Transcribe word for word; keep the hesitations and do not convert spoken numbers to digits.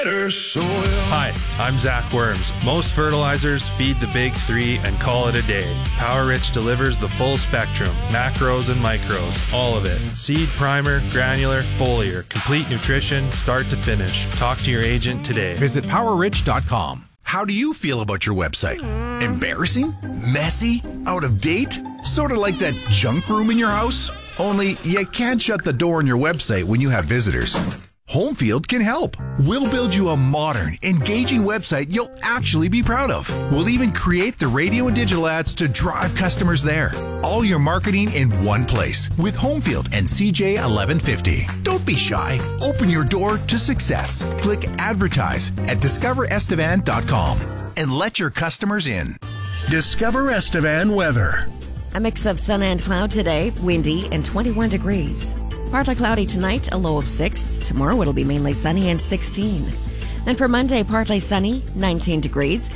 Hi, I'm Zach Worms. Most fertilizers feed the big three and call it a day. Power Rich delivers the full spectrum, macros and micros, all of it. Seed, primer, granular, foliar, complete nutrition, start to finish. Talk to your agent today. Visit power rich dot com. How do you feel about your website? Embarrassing? Messy? Out of date? Sort of like that junk room in your house? Only you can't shut the door on your website when you have visitors. Homefield can help. We'll build you a modern, engaging website you'll actually be proud of. We'll even create the radio and digital ads to drive customers there. All your marketing in one place with Homefield and C J eleven fifty. Don't be shy. Open your door to success. Click advertise at discover estevan dot com and let your customers in. Discover Estevan weather. A mix of sun and cloud today, windy and twenty-one degrees. Partly cloudy tonight, a low of six. Tomorrow it'll be mainly sunny and sixteen. Then for Monday, partly sunny, nineteen degrees.